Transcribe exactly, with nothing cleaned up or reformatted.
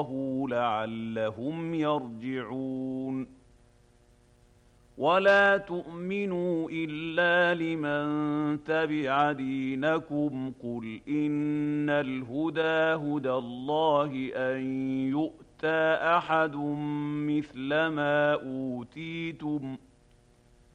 لعلهم يرجعون ولا تؤمنوا إلا لمن تبع دينكم قل إن الهدى هدى الله أن يؤتى أحد مثل ما أوتيتم